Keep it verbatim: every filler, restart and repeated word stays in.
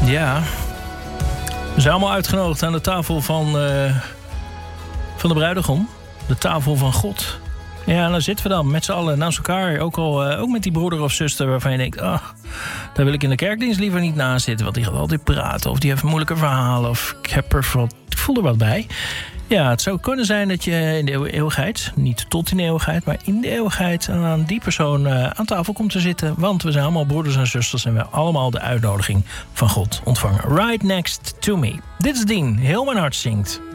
Ja. We zijn allemaal uitgenodigd aan de tafel van, uh, van de bruidegom. De tafel van God. Ja, en daar zitten we dan met z'n allen naast elkaar. Ook, al, uh, ook met die broeder of zuster waarvan je denkt... Oh, daar wil ik in de kerkdienst liever niet naast zitten. Want die gaat altijd praten. Of die heeft moeilijke verhalen. Of ik, heb er wat, ik voel er wat bij. Ja, het zou kunnen zijn dat je in de eeuwigheid... niet tot in de eeuwigheid, maar in de eeuwigheid... aan die persoon uh, aan tafel komt te zitten. Want we zijn allemaal broeders en zusters... en we hebben allemaal de uitnodiging van God ontvangen. Right next to me. Dit is Dien. Heel mijn hart zingt.